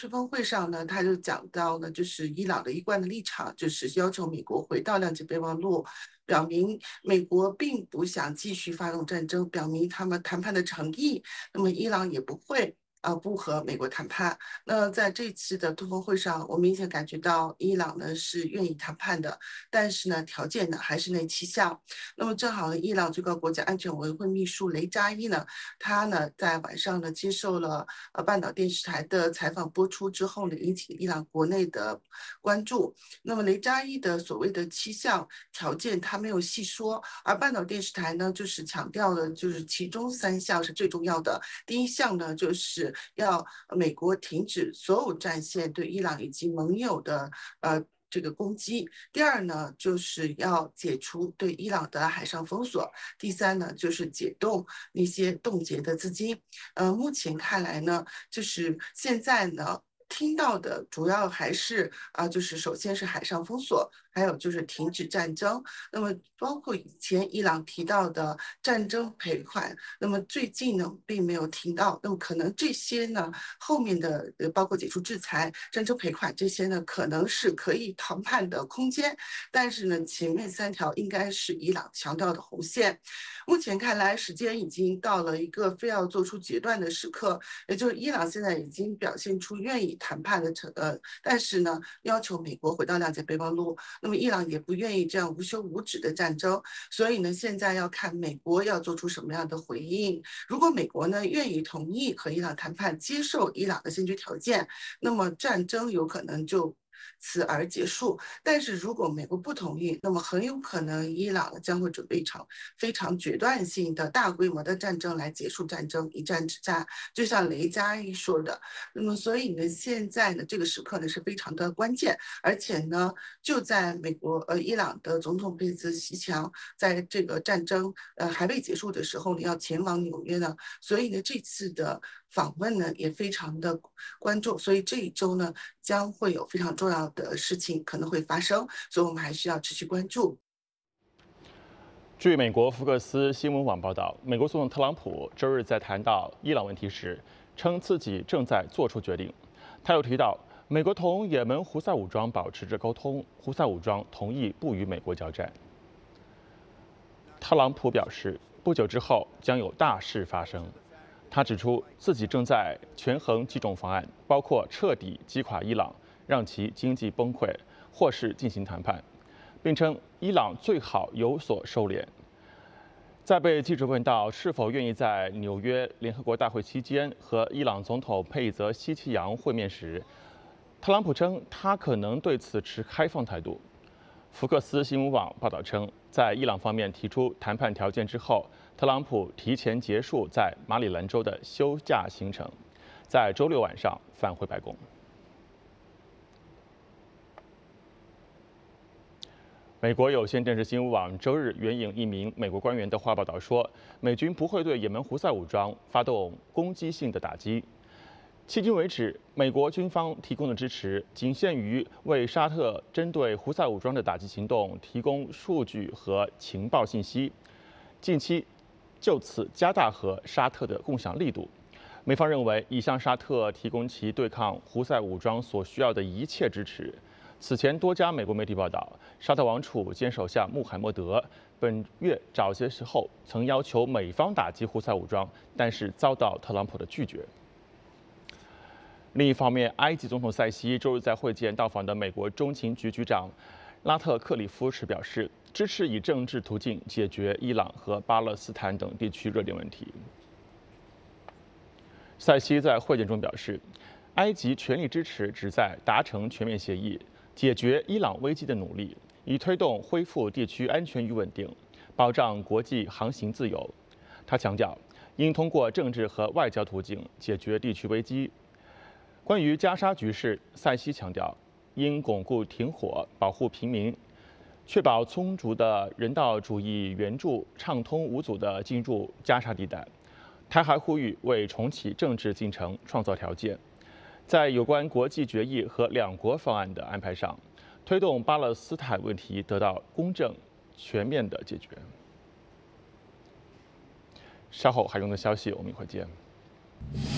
吹风会上呢，他就讲到呢，就是伊朗的一贯的立场，就是要求美国回到谅解备忘录，表明美国并不想继续发动战争，表明他们谈判的诚意。那么伊朗也不会。不和美国谈判。那在这次的通风会上，我明显感觉到伊朗呢是愿意谈判的，但是呢，条件呢还是那7项。那么正好呢，伊朗最高国家安全委员会秘书雷扎伊呢，他呢在晚上呢接受了半岛电视台的采访播出之后呢，引起伊朗国内的关注。那么雷扎伊的所谓的7项条件，他没有细说，而半岛电视台呢就是强调了，就是其中3项是最重要的。第一项呢，就是要美国停止所有战线对伊朗以及盟友的这个攻击。第二呢，就是要解除对伊朗的海上封锁。第三呢，就是解冻那些冻结的资金。目前看来呢，就是现在呢。听到的主要还是就是首先是海上封锁，还有就是停止战争。那么包括以前伊朗提到的战争赔款，那么最近呢并没有听到。那么可能这些呢后面的包括解除制裁、战争赔款这些呢，可能是可以谈判的空间。但是呢，前面3条应该是伊朗强调的红线。目前看来，时间已经到了一个非要做出决断的时刻，也就是伊朗现在已经表现出愿意谈判的但是呢，要求美国回到谅解备忘录。那么伊朗也不愿意这样无休无止的战争，所以呢，现在要看美国要做出什么样的回应。如果美国呢愿意同意和伊朗谈判，接受伊朗的先决条件，那么战争有可能就此而结束。但是如果美国不同意，那么很有可能伊朗将会准备一场非常决断性的大规模的战争来结束战争，一战止战。就像雷加一说的，那么所以呢，现在呢这个时刻呢是非常的关键，而且呢就在美国伊朗的总统贝兹西强在这个战争还未结束的时候呢要前往纽约呢，所以呢这次的访问呢也非常的关注，所以这一周呢将会有非常重要的事情可能会发生，所以我们还需要持续关注。 据美国福克斯新闻网报道，美国总统特朗普周日在谈到伊朗问题时，称自己正在做出决定。他又提到，美国同也门胡塞武装保持着沟通，胡塞武装同意不与美国交战。特朗普表示，不久之后将有大事发生。他指出自己正在权衡几种方案，包括彻底击垮伊朗，让其经济崩溃，或是进行谈判，并称伊朗最好有所收敛。在被记者问到是否愿意在纽约联合国大会期间和伊朗总统佩泽希奇扬会面时，特朗普称他可能对此持开放态度。福克斯新闻网报道称，在伊朗方面提出谈判条件之后，特朗普提前结束在马里兰州的休假行程，在周六晚上返回白宫。美国有线电视新闻网周日援引一名美国官员的话报道说，美军不会对也门胡塞武装发动攻击性的打击。迄今为止，美国军方提供的支持仅限于为沙特针对胡塞武装的打击行动提供数据和情报信息，近期就此加大和沙特的共享力度。美方认为已向沙特提供其对抗胡塞武装所需要的一切支持。此前，多家美国媒体报道，沙特王储兼首相穆罕默德本月早些时候曾要求美方打击胡塞武装，但是遭到特朗普的拒绝。另一方面，埃及总统塞西周日在会见到访的美国中情局局长拉特克里夫时表示，支持以政治途径解决伊朗和巴勒斯坦等地区热点问题。塞西在会见中表示，埃及全力支持旨在达成全面协议、解决伊朗危机的努力，以推动恢复地区安全与稳定，保障国际航行自由。他强调，应通过政治和外交途径解决地区危机。关于加沙局势，塞西强调，应巩固停火，保护平民，确保充足的人道主义援助畅通无阻地进入加沙地带。他还呼吁为重启政治进程创造条件，在有关国际决议和两国方案的安排上，推动巴勒斯坦问题得到公正、全面的解决。稍后还有更多消息，我们一会儿见。